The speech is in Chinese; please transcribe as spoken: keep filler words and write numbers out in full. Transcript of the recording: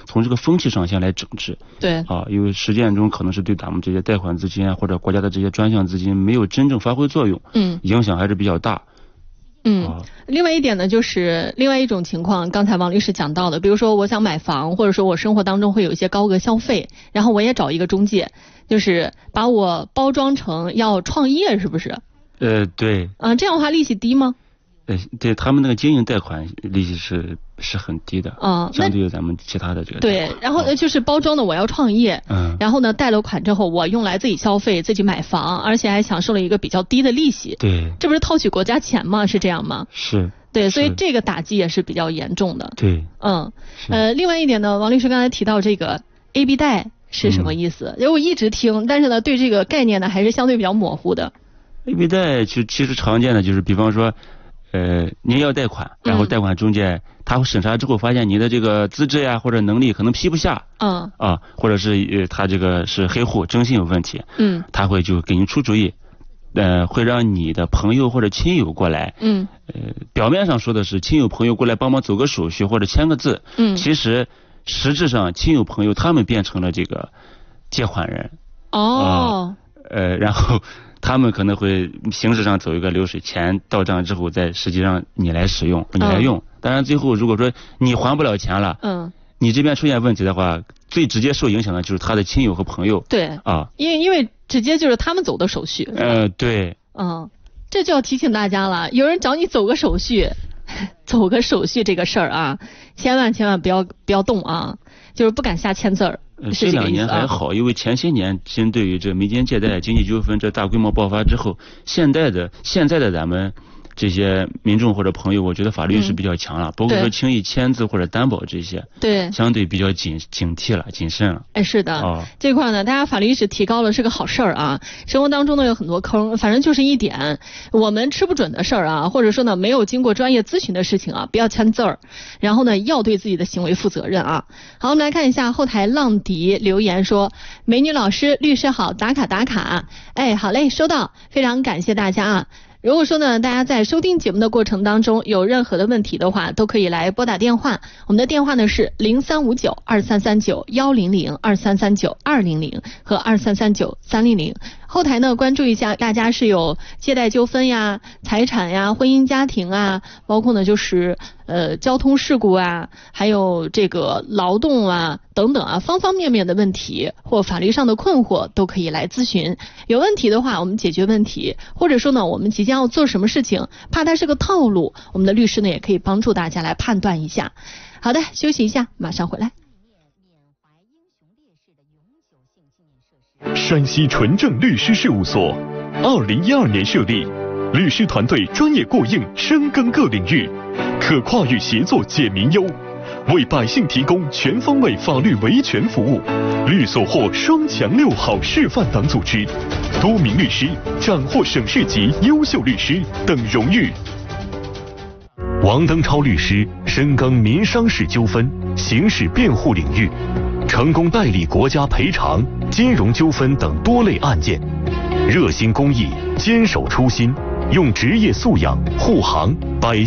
从这个风气上先来整治。 对啊，因为实践中可能是对咱们这些贷款资金啊，或者国家的这些专项资金没有真正发挥作用， 嗯， 影响还是比较大。 嗯、 啊， 另外一点呢，就是另外一种情况，刚才王律师讲到的，比如说我想买房，或者说我生活当中会有一些高额消费，然后我也找一个中介，就是把我包装成要创业，是不是？ 呃，对。 嗯、呃，这样的话利息低吗？ 呃，对他们那个经营贷款利息是是很低的， 嗯， 相对于咱们其他的这个。 对，然后就是包装的我要创业， 嗯， 然后呢贷了款之后我用来自己消费，自己买房，而且还享受了一个比较低的利息。 对， 这不是套取国家钱吗？是这样吗？ 是。 对，所以这个打击也是比较严重的。 对， 嗯，呃，另外一点呢，王律师刚才提到这个 A B 贷是什么意思？因为我一直听，但是呢，对这个概念呢还是相对比较模糊的。 A B 贷就其实常见的就是，比方说，呃，您要贷款，然后贷款中介他会审查之后发现你的这个资质呀或者能力可能批不下， 嗯， 啊，或者是呃他这个是黑户征信有问题， 嗯， 他会就给您出主意。呃，会让你的朋友或者亲友过来， 嗯， 呃，表面上说的是亲友朋友过来帮忙走个手续或者签个字， 嗯， 其实实质上亲友朋友他们变成了这个借款人， 哦， 呃，呃然后他们可能会形式上走一个流水，钱到账之后再实际上你来使用，你来用，嗯、当然最后如果说你还不了钱了， 嗯， 你这边出现问题的话，最直接受影响的就是他的亲友和朋友， 对， 啊， 因为因为。直接就是他们走的手续。 呃，对。 嗯，这就要提醒大家了，有人找你走个手续，走个手续这个事儿啊，千万千万不要不要动啊，就是不敢瞎签字儿。 呃、这两年还好，因为前些年针对于这民间借贷经济纠纷这大规模爆发之后，现在的现在的咱们这些民众或者朋友，我觉得法律是比较强了，包括说轻易签字或者担保这些， 对， 相对比较警警惕了，谨慎了。 哎，是的， 哦， 这块呢，大家法律意识提高了是个好事儿啊。生活当中呢有很多坑，反正就是一点，我们吃不准的事儿啊，或者说呢没有经过专业咨询的事情啊，不要签字儿，然后呢要对自己的行为负责任啊。好，我们来看一下后台浪迪留言说：美女老师，律师好，打卡打卡。哎，好嘞，收到，非常感谢大家啊。如果说呢，大家在收听节目的过程当中有任何的问题的话，都可以来拨打电话。我们的电话呢是零三五九二三三九幺零零二三三九二零零和二三三九三零零。后台呢关注一下，大家是有借贷纠纷呀、财产呀、婚姻家庭啊，包括呢就是呃交通事故啊，还有这个劳动啊等等啊，方方面面的问题或法律上的困惑都可以来咨询。有问题的话，我们解决问题，或者说呢，我们即将要做什么事情，怕它是个套路，我们的律师呢也可以帮助大家来判断一下。好的，休息一下，马上回来。 山西纯正律师事务所，二零一二年设立，律师团队专业过硬，深耕各领域，可跨域协作解民忧，为百姓提供全方位法律维权服务。律所获双强六好示范党组织，多名律师斩获省市级优秀律师等荣誉。王登超律师深耕民商事纠纷、刑事辩护领域，成功代理国家赔偿、金融纠纷等多类案件，热心公益，坚守初心，用职业素养护航百